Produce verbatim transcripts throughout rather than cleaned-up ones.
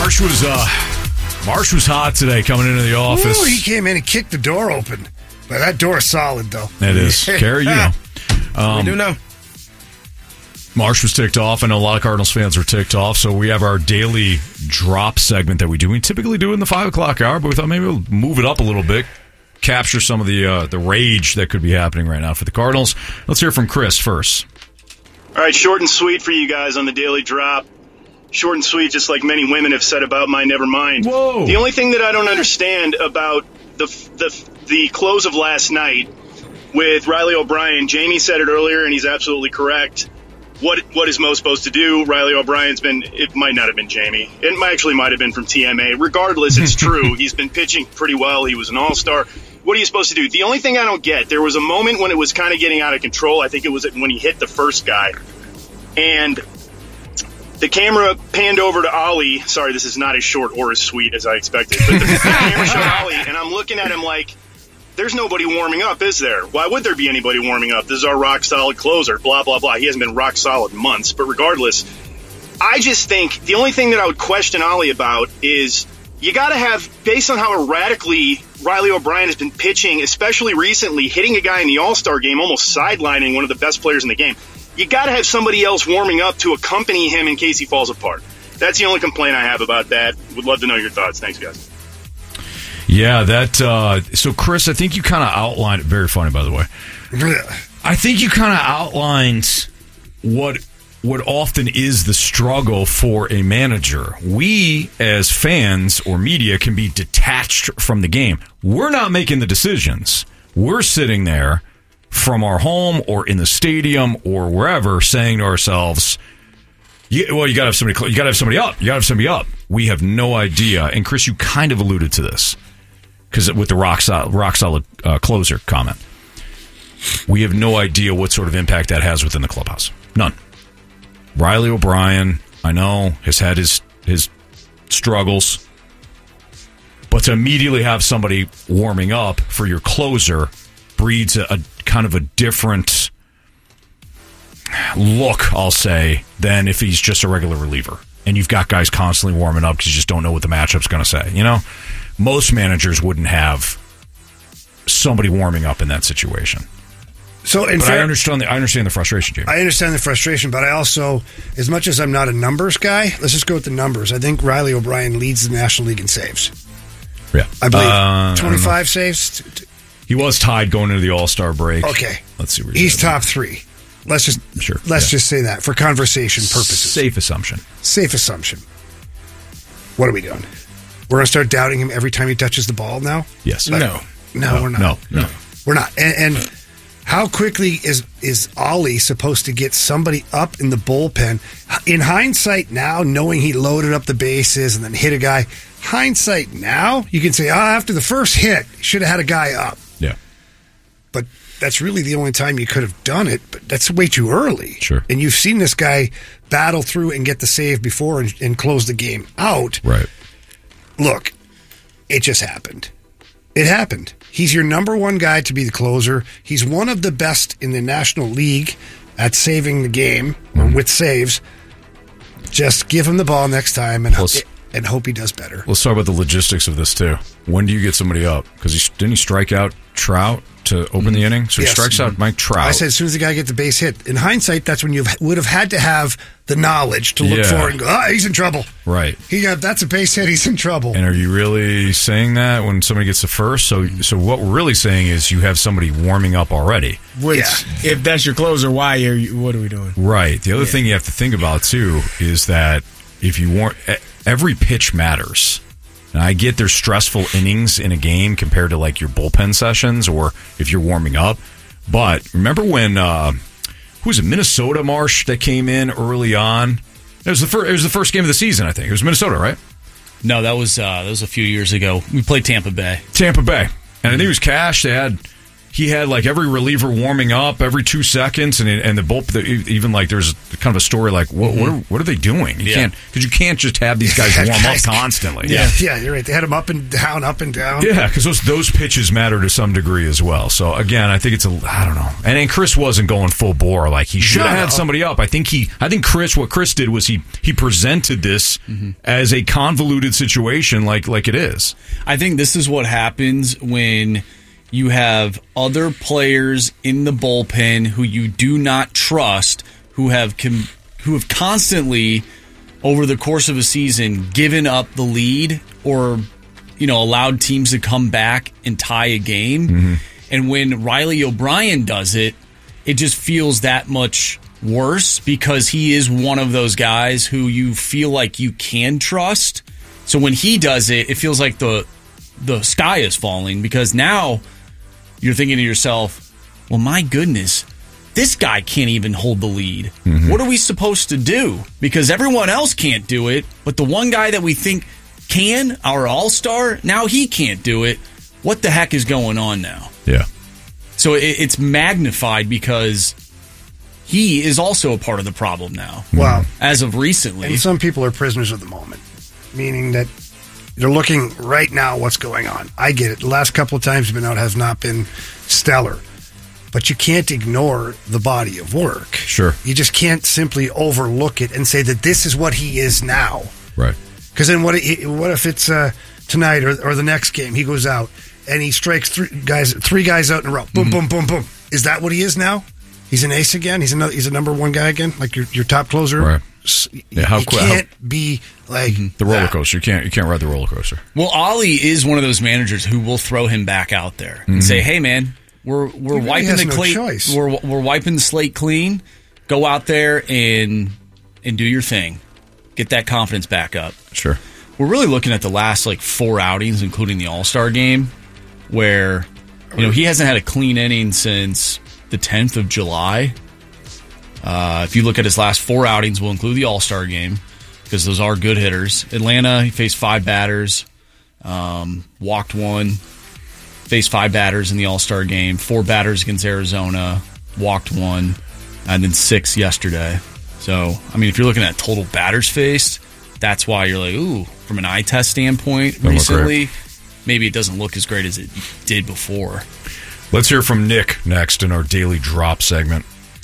Marsh was uh, Marsh was hot today coming into the office. Ooh, he came in and kicked the door open. But that door is solid, though. It is. Carrie, you know. Um, we do know. Marsh was ticked off. I know a lot of Cardinals fans were ticked off. So we have our daily drop segment that we do. We typically do in the five o'clock hour, but we thought maybe we'll move it up a little bit, capture some of the uh, the rage that could be happening right now for the Cardinals. Let's hear from Chris first. All right, short and sweet for you guys on the daily drop. Short and sweet, just like many women have said about my Nevermind. Whoa. The only thing that I don't understand about the the the close of last night with Riley O'Brien, Jamie said it earlier, and he's absolutely correct. What what is Mo supposed to do? Riley O'Brien's been, it might not have been Jamie. It might, actually might have been from T M A. Regardless, it's true. He's been pitching pretty well. He was an all-star. What are you supposed to do? The only thing I don't get, there was a moment when it was kind of getting out of control. I think it was when he hit the first guy. And the camera panned over to Ollie. Sorry, this is not as short or as sweet as I expected. But the, the camera showed Ollie, and I'm looking at him like, there's nobody warming up, is there? Why would there be anybody warming up? This is our rock-solid closer, blah, blah, blah. He hasn't been rock-solid months. But regardless, I just think the only thing that I would question Ollie about is you got to have, based on how erratically Riley O'Brien has been pitching, especially recently, hitting a guy in the All-Star game, almost sidelining one of the best players in the game, you got to have somebody else warming up to accompany him in case he falls apart. That's the only complaint I have about that. Would love to know your thoughts. Thanks, guys. Yeah, that. Uh, so, Chris, I think you kind of outlined it. Very funny, by the way. I think you kind of outlined what what often is the struggle for a manager. We, as fans or media, can be detached from the game. We're not making the decisions. We're sitting there from our home or in the stadium or wherever, saying to ourselves, you, "Well, you got to have somebody. You got to have somebody up. You got to have somebody up." We have no idea. And Chris, you kind of alluded to this because with the rock solid, rock solid uh, closer comment, we have no idea what sort of impact that has within the clubhouse. None. Riley O'Brien, I know, has had his his struggles, but to immediately have somebody warming up for your closer breeds a, a kind of a different look, I'll say, than if he's just a regular reliever. And you've got guys constantly warming up because you just don't know what the matchup's going to say. You know, most managers wouldn't have somebody warming up in that situation. So, in but fair, I understand the I understand the frustration, Jamie. I understand the frustration, but I also, as much as I'm not a numbers guy, let's just go with the numbers. I think Riley O'Brien leads the National League in saves. Yeah, I believe uh, twenty-five I saves. He was tied going into the All-Star break. Okay, let's see. Where he's top three. Let's just sure. Let's yeah. just say that for conversation purposes. Safe assumption. Safe assumption. What are we doing? We're going to start doubting him every time he touches the ball now? Yes. Like, no. no. No, we're not. No. No. We're not. And, and how quickly is is Ollie supposed to get somebody up in the bullpen? In hindsight now, knowing he loaded up the bases and then hit a guy, hindsight now, you can say, oh, after the first hit, should have had a guy up. Yeah. But that's really the only time you could have done it, but that's way too early. Sure. And you've seen this guy battle through and get the save before and, and close the game out. Right. Look, it just happened. It happened. He's your number one guy to be the closer. He's one of the best in the National League at saving the game mm. with saves. Just give him the ball next time and, Plus, ho- and hope he does better. Let's talk about the logistics of this, too. When do you get somebody up? Because he, didn't he strike out Trout to open mm. the inning? So he yes. strikes out Mike Trout. I said as soon as the guy gets the base hit. In hindsight, that's when you would have had to have the knowledge to look yeah. for it and go, ah, he's in trouble. Right. He got That's a base hit. He's in trouble. And are you really saying that when somebody gets the first? So so what we're really saying is you have somebody warming up already. Which, yeah. if that's your closer, why are you, what are we doing? Right. The other yeah. thing you have to think about, too, is that if you want, every pitch matters. And I get there's stressful innings in a game compared to like your bullpen sessions or if you're warming up. But remember when uh, who was it, Minnesota Marsh that came in early on? It was the first. It was the first game of the season, I think. It was Minnesota, right? No, that was uh, that was a few years ago. We played Tampa Bay. Tampa Bay, and I think it was Cash. They had he had like every reliever warming up every two seconds, and and the bull, even like there's kind of a story like what mm-hmm. what, are, what are they doing? You yeah. can't because you can't just have these guys warm guys, up constantly. Yeah, yeah, you're right. They had them up and down, up and down. Yeah, because those those pitches matter to some degree as well. So again, I think it's a I don't know. And, and Chris wasn't going full bore like he should have no, had no. somebody up. I think he I think Chris what Chris did was he he presented this mm-hmm. as a convoluted situation like like it is. I think this is what happens when you have other players in the bullpen who you do not trust, who have com- who have constantly, over the course of a season, given up the lead or, you know, allowed teams to come back and tie a game. Mm-hmm. And when Riley O'Brien does it, it just feels that much worse because he is one of those guys who you feel like you can trust. So when he does it, it feels like the the sky is falling because now you're thinking to yourself, well, my goodness, this guy can't even hold the lead. Mm-hmm. What are we supposed to do? Because everyone else can't do it, but the one guy that we think can, our all-star, now he can't do it. What the heck is going on now? Yeah. So it, it's magnified because he is also a part of the problem now. Wow. As of recently. And some people are prisoners of the moment, meaning that they're looking right now what's going on. I get it. The last couple of times he's been out has not been stellar. But you can't ignore the body of work. Sure. You just can't simply overlook it and say that this is what he is now. Right. Because then what, what if it's uh, tonight or, or the next game, he goes out and he strikes three guys three guys out in a row. Boom, mm-hmm. boom, boom, boom. Is that what he is now? He's an ace again? He's another. He's a number one guy again? Like your your top closer? Right. Yeah, how you quick? can't how, be like mm-hmm. the roller coaster. You can't. You can't ride the roller coaster. Well, Ollie is one of those managers who will throw him back out there mm-hmm. and say, "Hey, man, we're we're really wiping the no slate. Choice. We're we're wiping the slate clean. Go out there and and do your thing. Get that confidence back up." Sure. We're really looking at the last like four outings, including the All-Star game, where you know he hasn't had a clean inning since the tenth of July. Uh, if you look at his last four outings, we'll include the All-Star game because those are good hitters. Atlanta, he faced five batters, um, walked one, faced five batters in the All-Star game, four batters against Arizona, walked one, and then six yesterday. So, I mean, if you're looking at total batters faced, that's why you're like, ooh, from an eye test standpoint Don't recently, maybe it doesn't look as great as it did before. Let's hear from Nick next in our Daily Drop segment.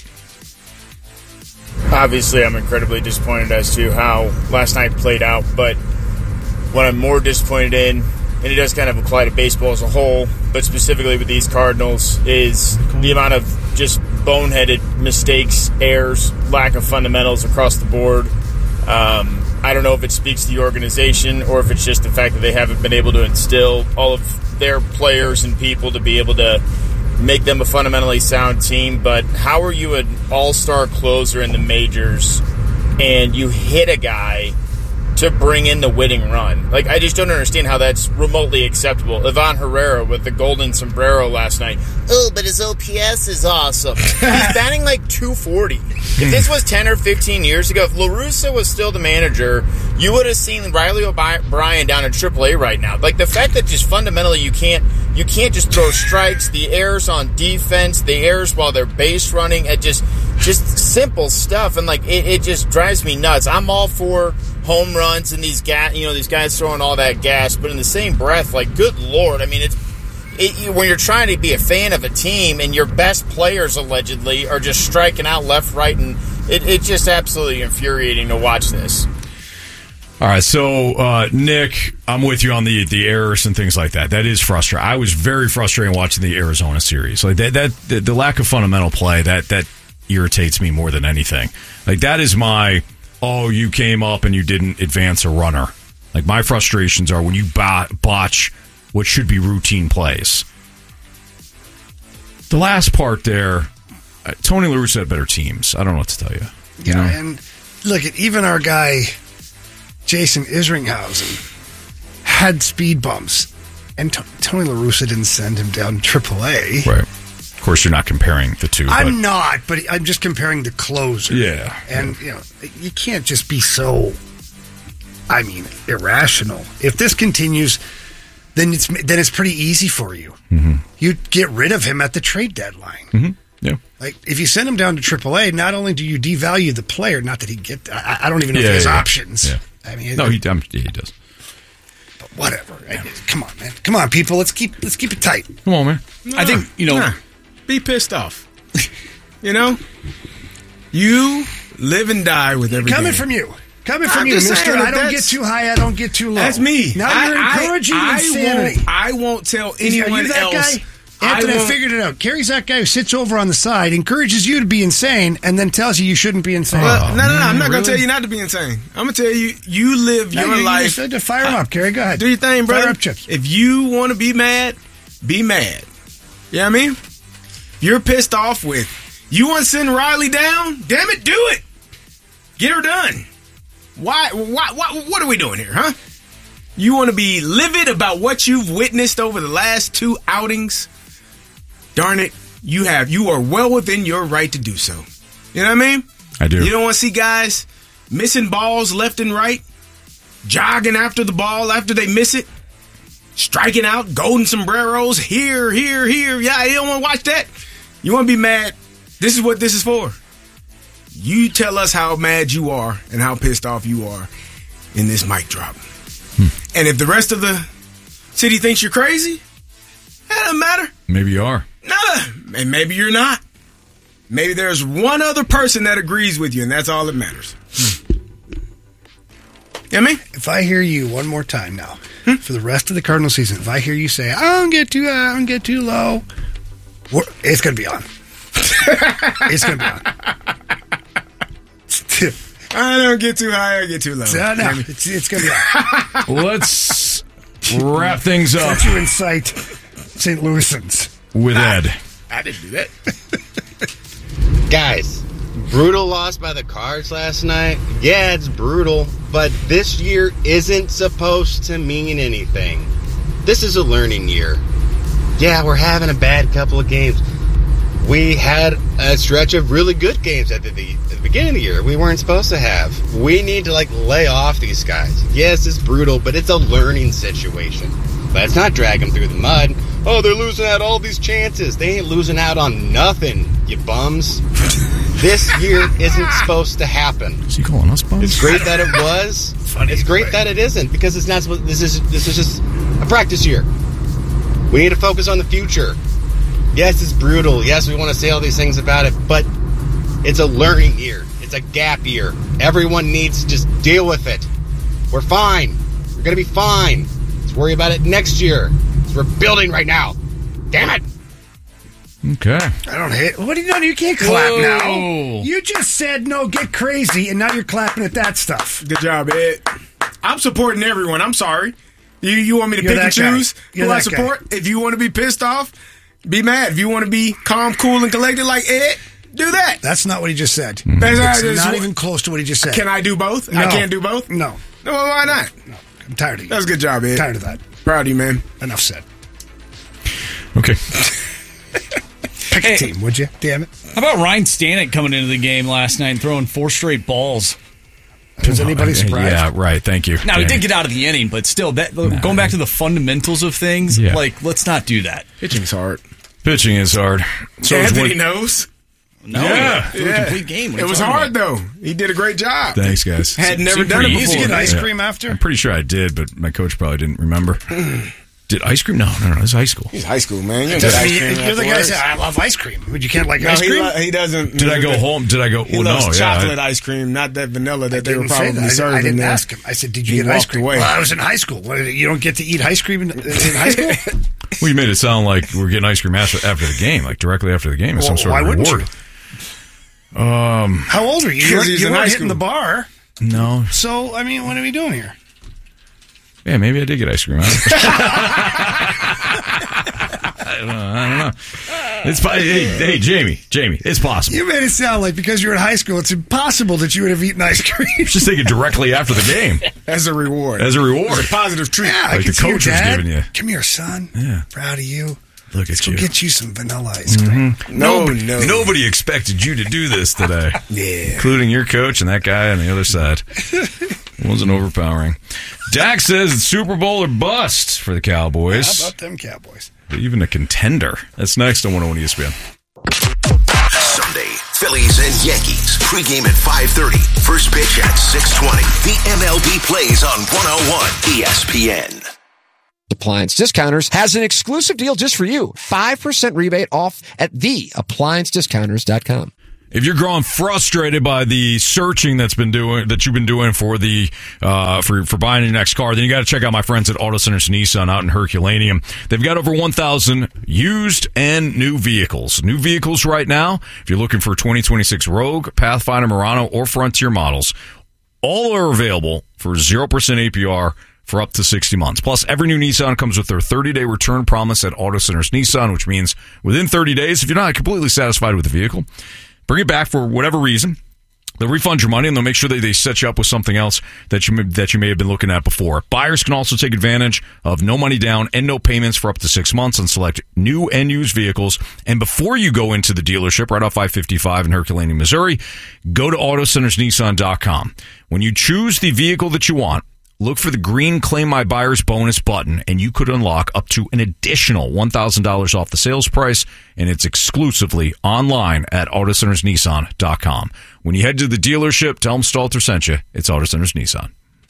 Obviously, I'm incredibly disappointed as to how last night played out, but what I'm more disappointed in, and it does kind of apply to baseball as a whole, but specifically with these Cardinals, is the amount of just boneheaded mistakes, errors, lack of fundamentals across the board. Um, I don't know if it speaks to the organization or if it's just the fact that they haven't been able to instill all of their players and people to be able to make them a fundamentally sound team, but how are you an all-star closer in the majors and you hit a guy to bring in the winning run? Like, I just don't understand how that's remotely acceptable. Ivan Herrera with the golden sombrero last night. Oh, but his O P S is awesome. He's batting like two forty. If this was ten or fifteen years ago, if La Russa was still the manager, you would have seen Riley O'Brien down in triple A right now. Like, the fact that just fundamentally you can't you can't just throw strikes, the errors on defense, the errors while they're base running, it just just simple stuff, and like it, it just drives me nuts. I'm all for home runs and these ga- you know these guys throwing all that gas, but in the same breath, like, good Lord, I mean, it's it, when you're trying to be a fan of a team and your best players allegedly are just striking out left, right, and it, it's just absolutely infuriating to watch this. All right, so uh, Nick, I'm with you on the the errors and things like that. That is frustrating. I was very frustrated watching the Arizona series. Like that, that the, the lack of fundamental play that that irritates me more than anything. Like, that is my, oh, you came up and you didn't advance a runner. Like, my frustrations are when you bot, botch what should be routine plays. The last part there, uh, Tony La Russa had better teams. I don't know what to tell you. you yeah, know? And look, at even our guy Jason Isringhausen had speed bumps, and T- Tony La Russa didn't send him down triple A. Right. Of course, you're not comparing the two. I'm but. not, but I'm just comparing the closer. Yeah. And, you know, you can't just be so, I mean, irrational. If this continues, then it's then it's pretty easy for you. Mm-hmm. You get rid of him at the trade deadline. Mm-hmm. Yeah. Like if you send him down to triple A, not only do you devalue the player, not that he get. I, I don't even know Yeah, if he has yeah, yeah. options. Yeah. I mean, No, he, um, yeah, he does. But whatever. I- Come on, man. Come on, people. Let's keep let's keep it tight. Come on, man. I think, you know, Nah. Be pissed off. You know? You live and die with every Coming game. from you. Coming from I'm you, just mister. saying, I don't get that's- too high, I don't get too low. That's me. Now I- you're I- encouraging I insanity. Won't, I won't tell Are anyone you that else. guy? Anthony, I I, won't- figured it out. Carrie's that guy who sits over on the side, encourages you to be insane, and then tells you you shouldn't be insane. Well, no, no, no. I'm man, not going really? to tell you not to be insane. I'm going to tell you, you live No, your you- you life. just had to fire him up, Carrie. Go ahead. Do your thing, brother. Fire up chips. If you want to be mad, be mad. You know what I mean? If you're pissed off with, you want to send Riley down? Damn it, do it. Get her done. Why, why, why, what are we doing here, huh? You want to be livid about what you've witnessed over the last two outings? Darn it, you have. You are well within your right to do so. You know what I mean? I do. You don't want to see guys missing balls left and right, jogging after the ball after they miss it, striking out, golden sombreros here, here, here. Yeah, you don't want to watch that. You want to be mad. This is what this is for. You tell us how mad you are and how pissed off you are in this mic drop. Hmm. And if the rest of the city thinks you're crazy, that doesn't matter. Maybe you are. Nada. And maybe you're not. Maybe there's one other person that agrees with you, and that's all that matters. You know what I mean? If I hear you one more time now, for the rest of the Cardinal season, if I hear you say, I don't get too high, I don't get too low, we're- it's going to be on. It's going to be on. I don't get too high, I get too low. No, no, it's, it's going to be on. Let's wrap things up Let you incite Saint Louisans. with Ed. I didn't do that. Guys, brutal loss by the Cards last night. Yeah, it's brutal, but this year isn't supposed to mean anything. This is a learning year. Yeah, we're having a bad couple of games. We had a stretch of really good games at the, at the beginning of the year we weren't supposed to have. We need to, like, lay off these guys. Yes, it's brutal, but it's a learning situation. Let's not drag them through the mud. Oh, they're losing out all these chances. They ain't losing out on nothing, you bums. This year isn't supposed to happen. Is he calling us bums? It's great that it was. Funny It's great way. that it isn't, because it's not supposed. This is this is just a practice year. We need to focus on the future. Yes, it's brutal. Yes, we want to say all these things about it, but it's a learning year. It's a gap year. Everyone needs to just deal with it. We're fine. We're gonna be fine. Let's worry about it next year. We're building right now. Damn it! Okay. I don't hate. What are you doing? You can't clap Whoa. now. You just said no, get crazy, and now you're clapping at that stuff. Good job, Ed. I'm supporting everyone. I'm sorry. You you want me to You're pick and that guy. choose You're who I that guy. support? If you want to be pissed off, be mad. If you want to be calm, cool, and collected like Ed, do that. That's not what he just said. That's It's not- not it's- even close to what he just said. Can I do both? No. I can't do both? No. No, why not? No. I'm tired of you. That's a good job, Ed. Tired of that. Proud of you, man. Enough said. Okay. Pick a team, would you? Damn it. How about Ryan Stanek coming into the game last night and throwing four straight balls? Was anybody surprised? Yeah, right. Thank you. Now, he Yeah. did get out of the inning, but still, that, going back to the fundamentals of things, Yeah. like, let's not do that. Pitching's hard. Pitching is hard. So is Anthony one- knows. No, Yeah. threw a complete game. What are It you was talking hard, about? though. He did a great job. Thanks, guys. Had never Seemed done pretty it Did you before. get ice Yeah. cream after? I'm pretty sure I did, but my coach probably didn't remember. Did ice cream? No, no, no. It was high school. He's high school, man. You don't get Doesn't ice he- cream you're the guy afterwards. that said, I love ice cream. But you can't like No, ice he, cream? lo- he doesn't. Did I go home? Did I go? He Well, loves no, yeah. chocolate I- ice cream, not that vanilla that I they were didn't say probably that. I, serving I didn't there. ask him. I said, did you He get ice walked cream? away. Well, I was in high school. What, you don't get to eat ice cream in, in high school? Well, you made it sound like we're getting ice cream after, after the game, like directly after the game, as some Well, sort why of wouldn't reward. Um, How old are you? You Because weren't, he's you in weren't high hitting school. the bar. no. So, I mean, what are we doing here? Yeah, maybe I did get ice cream. I don't know. I don't know. It's po- hey, hey, Jamie, Jamie, it's possible. You made it sound like because you were in high school, it's impossible that you would have eaten ice cream. Just take it directly after the game As a reward. as a reward. It's a positive treat. Yeah, I Like can the see your coach was dad. giving you. Come here, son. Yeah. Proud of you. Look Let's at go you. get you some vanilla ice cream. No, nobody, no. nobody expected you to do this today, Yeah. including your coach and that guy on the other side. It wasn't overpowering. Dak says it's Super Bowl or bust for the Cowboys. How about them Cowboys? Even a contender. That's next on one oh one E S P N. Sunday, Phillies and Yankees. Pregame at five thirty. First pitch at six twenty. The M L B plays on one oh one E S P N. Appliance Discounters has an exclusive deal just for you. five percent rebate off at the appliance discounters dot com. If you're growing frustrated by the searching that's been doing that you've been doing for the uh, for for buying your next car, then you got to check out my friends at Auto Centers Nissan out in Herculaneum. They've got over one thousand used and new vehicles. New vehicles right now. If you're looking for twenty twenty-six Rogue, Pathfinder, Murano, or Frontier models, all are available for zero percent A P R for up to sixty months. Plus, every new Nissan comes with their thirty-day return promise at Auto Centers Nissan, which means within thirty days, if you're not completely satisfied with the vehicle, bring it back for whatever reason, they'll refund your money and they'll make sure that they set you up with something else that you may, that you may have been looking at before. Buyers can also take advantage of no money down and no payments for up to six months on select new and used vehicles. And before you go into the dealership right off I fifty-five in Herculaneum, Missouri, go to auto centers nissan dot com. When you choose the vehicle that you want, look for the green Claim My Buyer's Bonus button, and you could unlock up to an additional one thousand dollars off the sales price, and it's exclusively online at auto centers nissan dot com. When you head to the dealership, tell them Stalter sent you. It's Auto Centers Nissan.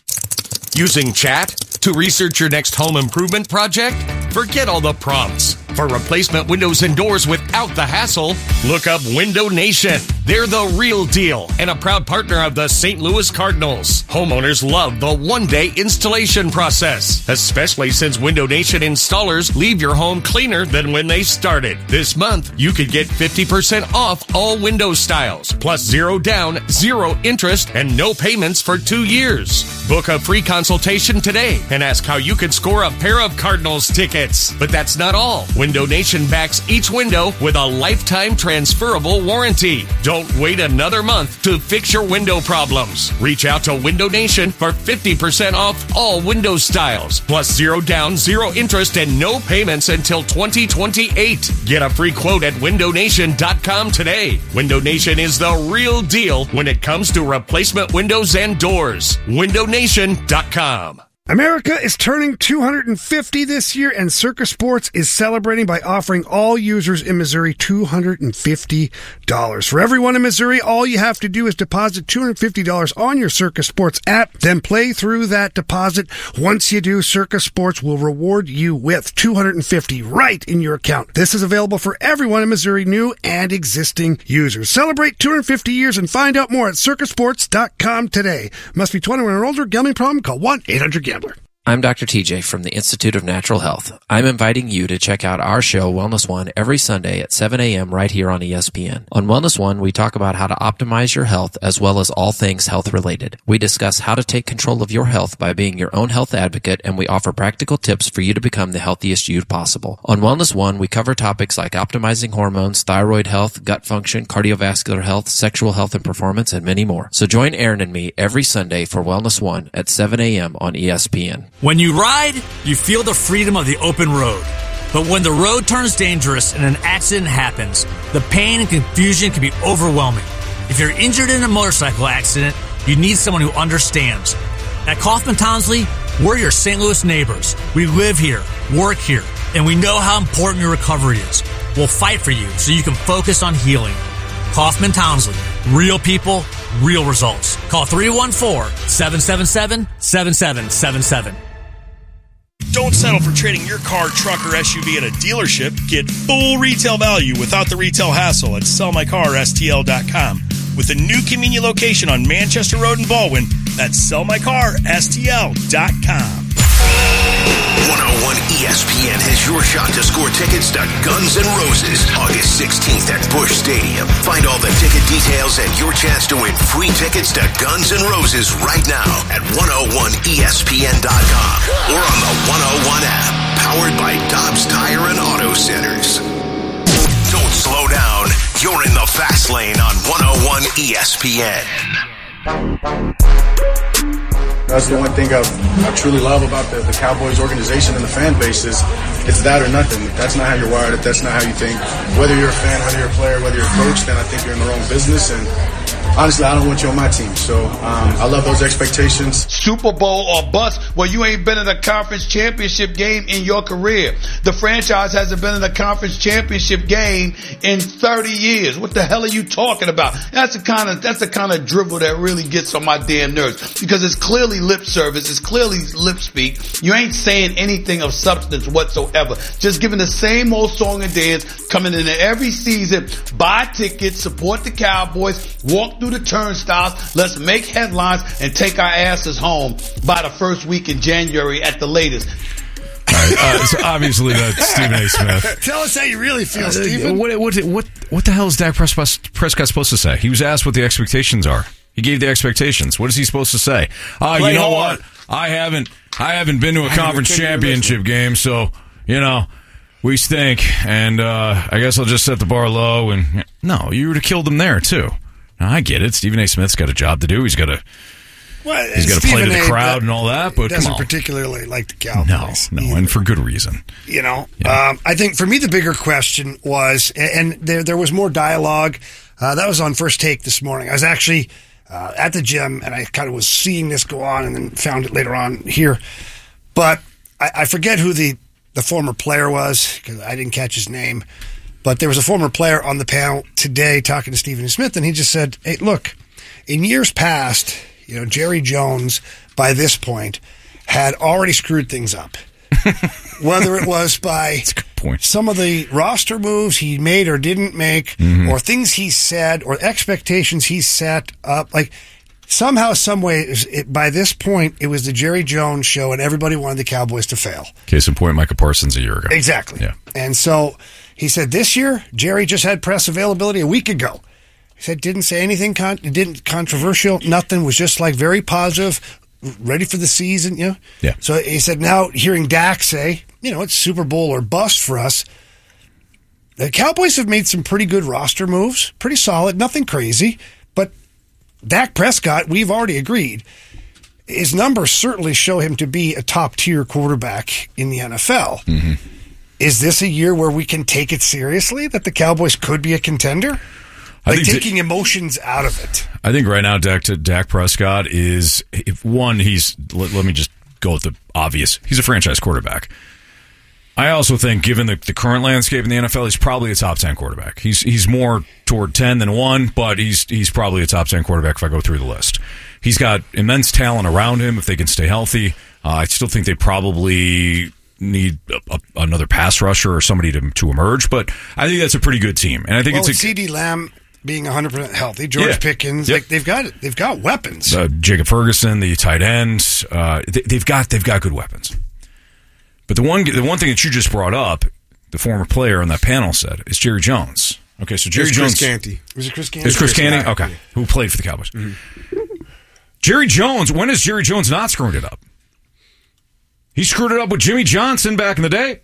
Using chat to research your next home improvement project? Forget all the prompts. For replacement windows and doors without the hassle, look up Window Nation. They're the real deal and a proud partner of the Saint Louis Cardinals. Homeowners love the one-day installation process, especially since Window Nation installers leave your home cleaner than when they started. This month, you could get fifty percent off all window styles, plus zero down, zero interest, and no payments for two years. Book a free consultation today and ask how you could score a pair of Cardinals tickets. But that's not all. Window Nation backs each window with a lifetime transferable warranty. Don't wait another month to fix your window problems. Reach out to Window Nation for fifty percent off all window styles, plus zero down, zero interest, and no payments until twenty twenty-eight. Get a free quote at window nation dot com today. Window Nation is the real deal when it comes to replacement windows and doors. window nation dot com. America is turning two hundred fifty this year, and Circa Sports is celebrating by offering all users in Missouri two hundred fifty dollars. For everyone in Missouri, all you have to do is deposit two hundred fifty dollars on your Circa Sports app, then play through that deposit. Once you do, Circa Sports will reward you with two hundred fifty dollars right in your account. This is available for everyone in Missouri, new and existing users. Celebrate two hundred fifty years and find out more at circa sports dot com today. Must be twenty-one or older. Gambling problem? Call one eight hundred gambler. I'm Doctor T J from the Institute of Natural Health. I'm inviting you to check out our show, Wellness One, every Sunday at seven a.m. right here on E S P N. On Wellness One, we talk about how to optimize your health as well as all things health related. We discuss how to take control of your health by being your own health advocate, and we offer practical tips for you to become the healthiest you possible. On Wellness One, we cover topics like optimizing hormones, thyroid health, gut function, cardiovascular health, sexual health and performance, and many more. So join Aaron and me every Sunday for Wellness One at seven a.m. on E S P N. When you ride, you feel the freedom of the open road. But when the road turns dangerous and an accident happens, the pain and confusion can be overwhelming. If you're injured in a motorcycle accident, you need someone who understands. At Kaufman Townsley, we're your Saint Louis neighbors. We live here, work here, and we know how important your recovery is. We'll fight for you so you can focus on healing. Kaufman Townsley, real people, real results. Call three one four, seven seven seven, seven seven seven seven. Don't settle for trading your car, truck, or S U V at a dealership. Get full retail value without the retail hassle at sell my car S T L dot com. With a new convenient location on Manchester Road in Baldwin, that's sell my car S T L dot com. one oh one E S P N has your shot to score tickets to Guns N' Roses August sixteenth at Busch Stadium. Find all the ticket details and your chance to win free tickets to Guns N' Roses right now at one oh one E S P N dot com or on the one oh one app, powered by Dobbs Tire and Auto Centers. Don't slow down. You're in the fast lane on one oh one E S P N. That's the one thing I, I truly love about the, the Cowboys organization and the fan base is it's that or nothing. If that's not how you're wired, if that's not how you think, whether you're a fan, whether you're a player, whether you're a coach, then I think you're in the wrong business. And honestly, I don't want you on my team. So um, I love those expectations. Super Bowl or bust. Well, you ain't been in a conference championship game in your career. The franchise hasn't been in a conference championship game in thirty years. What the hell are you talking about? That's the kind of that's the kind of dribble that really gets on my damn nerves, because it's clearly lip service. It's clearly lip speak. You ain't saying anything of substance whatsoever. Just giving the same old song and dance, coming in every season, buy tickets, support the Cowboys, walk through the turnstiles, let's make headlines and take our asses home by the first week in January at the latest. All right, uh, so obviously that's Stephen A. Smith. Tell us how you really feel, Uh, Stephen. What, what, what, what the hell is Dak Prescott, Prescott supposed to say? He was asked what the expectations are. He gave the expectations. What is he supposed to say? Uh, you know hard. what? I haven't I haven't been to a conference championship game, so, you know, we stink, and uh, I guess I'll just set the bar low. And no, you would have killed him there, too. Now, I get it. Stephen A. Smith's got a job to do. He's got to Well, he's got to play to the Stephen A. crowd and all that, but doesn't come on. particularly like the Cowboys. No, no, and for good reason. You know, um, I think for me the bigger question was, and there there was more dialogue. Uh, that was on First Take this morning. I was actually uh, at the gym, and I kind of was seeing this go on, and then found it later on here. But I, I forget who the, the former player was, because I didn't catch his name. But there was a former player on the panel today talking to Stephen A. Smith, and he just said, hey, look, in years past, you know, Jerry Jones, by this point, had already screwed things up. Whether it was by some of the roster moves he made or didn't make, Mm-hmm. or things he said, or expectations he set up, like somehow, some way, it, by this point, it was the Jerry Jones show, and everybody wanted the Cowboys to fail. Case in point, Micah Parsons a year ago. Exactly. Yeah. And so he said this year, Jerry just had press availability a week ago. He said didn't say anything, con- didn't controversial, nothing, was just like very positive, ready for the season, you know? Yeah. So he said now hearing Dak say, you know, it's Super Bowl or bust for us. The Cowboys have made some pretty good roster moves, pretty solid, nothing crazy, but Dak Prescott, we've already agreed, his numbers certainly show him to be a top-tier quarterback in the N F L. Mm-hmm. Is this a year where we can take it seriously that the Cowboys could be a contender? I Like think taking that- emotions out of it. I think right now, Dak, Dak Prescott is, if one, he's, let, let me just go with the obvious, he's a franchise quarterback. I also think, given the, the current landscape in the N F L, he's probably a top ten quarterback. He's he's more toward ten than one, but he's he's probably a top ten quarterback if I go through the list. He's got immense talent around him if they can stay healthy. Uh, I still think they probably need a, a, another pass rusher or somebody to to emerge, but I think that's a pretty good team. And I think well, it's a CeeDee Lamb being one hundred percent healthy, George Yeah. Pickens, Yep. like they've got they've got weapons. uh, Jacob Ferguson, the tight end. Uh, they, they've got they've got good weapons. But the one the one thing that you just brought up, the former player on that panel said, is Jerry Jones. Okay, so Jerry It's Jones. Chris Canty. Was it Chris Canty? Is Chris Chris Canty? Canty. Okay, who played for the Cowboys? Jerry Jones. When has Jerry Jones not screwed it up? He screwed it up with Jimmy Johnson back in the day.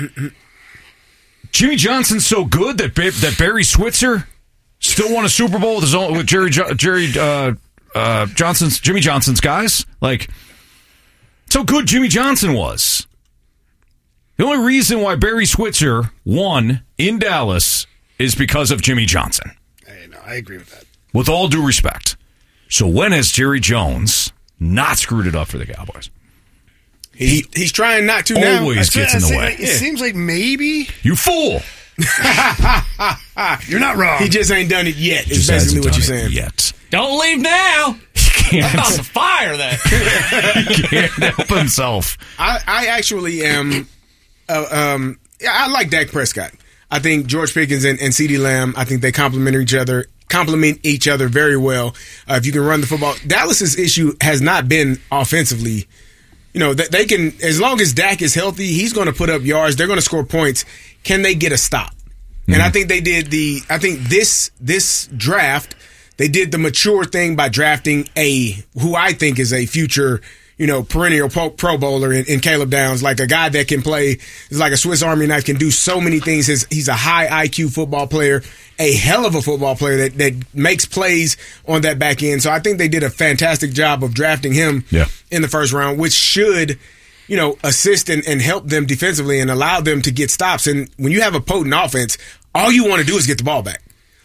Jimmy Johnson's so good that ba- that Barry Switzer still won a Super Bowl with his own, with Jerry jo- Jerry uh, uh, Johnson's Jimmy Johnson's guys. Like, so good Jimmy Johnson was. The only reason why Barry Switzer won in Dallas is because of Jimmy Johnson. Hey, no, I agree with that. With all due respect. So when has Jerry Jones not screwed it up for the Cowboys? He he's trying not to now. Always gets in the I say, way. like, It seems like maybe You fool! you're not wrong. He just ain't done it yet. Is Just basically hasn't what you're done it saying. yet. Don't leave now. Can't, I'm about to fire that. he can't help himself. I, I actually am. Uh, um, yeah, I like Dak Prescott. I think George Pickens and, and CeeDee Lamb, I think they complement each other. Complement each other very well. Uh, if you can run the football, Dallas's issue has not been offensively. You know, they, they can, as long as Dak is healthy, he's going to put up yards. They're going to score points. Can they get a stop? And I think they did the. I think this this draft, they did the mature thing by drafting a who I think is a future, you know, perennial pro, pro bowler in, in Caleb Downs, like a guy that can play, is like a Swiss Army knife, can do so many things. He's, he's a high I Q football player, a hell of a football player that, that makes plays on that back end. So I think they did a fantastic job of drafting him Yeah. in the first round, which should, you know, assist and, and help them defensively and allow them to get stops. And when you have a potent offense, all you want to do is get the ball back.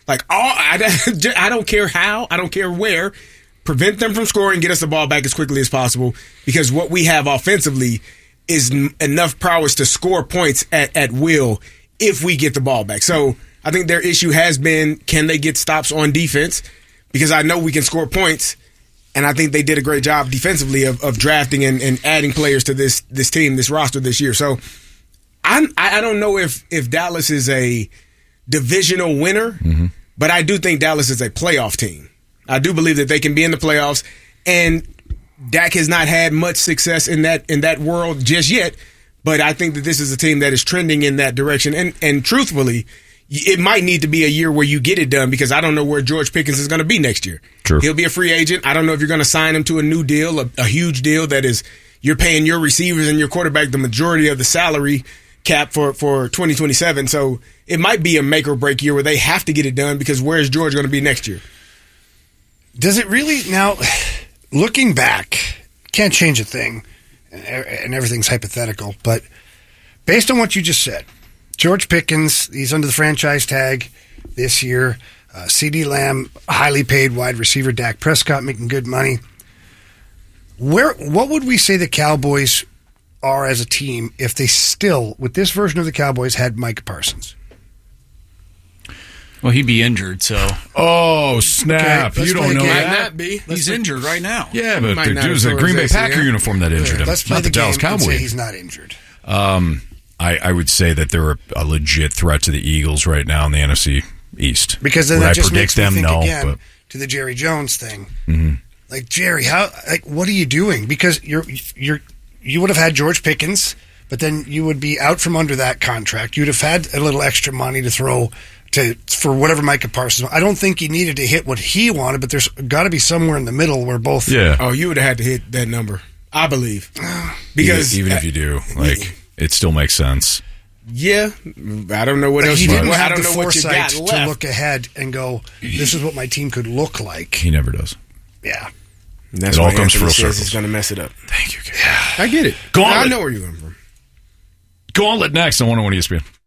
Like all, I, I don't care how, I don't care where. Prevent them from scoring, get us the ball back as quickly as possible. Because what we have offensively is n- enough prowess to score points at, at will if we get the ball back. So I think their issue has been, can they get stops on defense? Because I know we can score points, and I think they did a great job defensively of, of drafting and, and adding players to this this team, this roster this year. So I'm, I don't know if if Dallas is a divisional winner, mm-hmm. but I do think Dallas is a playoff team. I do believe that they can be in the playoffs, and Dak has not had much success in that in that world just yet. But I think that this is a team that is trending in that direction. And and truthfully, it might need to be a year where you get it done, because I don't know where George Pickens is going to be next year. True. He'll be a free agent. I don't know if you're going to sign him to a new deal, a, a huge deal that is you're paying your receivers and your quarterback the majority of the salary cap for, for twenty twenty-seven. So it might be a make or break year where they have to get it done, because where is George going to be next year? Does it really now? Looking back, can't change a thing, and everything's hypothetical. But based on what you just said, George Pickens, he's under the franchise tag this year. Uh, CeeDee Lamb, highly paid wide receiver. Dak Prescott making good money. Where? What would we say the Cowboys are as a team if they still, with this version of the Cowboys, had Micah Parsons? Well, he'd be injured, so. Oh, snap. Okay, you don't know Might that. not be. He's play- injured right now. Yeah, but Might there not was a have Green Bay tore his A C L. Packer uniform that injured him. Let's play not the, the Dallas game and Cowboys. say he's not injured. Um, I, I would say that they're a, a legit threat to the Eagles right now in the N F C East. Because then Would that I just predict makes me them? think No, again but to the Jerry Jones thing. mm-hmm. Like, Jerry, how? Like, what are you doing? Because you're you're you would have had George Pickens, but then you would be out from under that contract. You'd have had a little extra money to throw to for whatever Micah Parsons. I don't think he needed to hit what he wanted, but there's got to be somewhere in the middle where both. Yeah. Oh, you would have had to hit that number, I believe. Because even, even if you do, like, it still makes sense. Yeah, I don't know what Like, else. he you, didn't well, I have don't the know what you foresight got to left. look ahead and go, "This is what my team could look like." He never does. Yeah, And that's It why all comes Anthony full says circle. he's going to mess it up. Thank you, Gabe. I get it. Gauntlet. I know where you're going from. Gauntlet next on one oh one E S P N.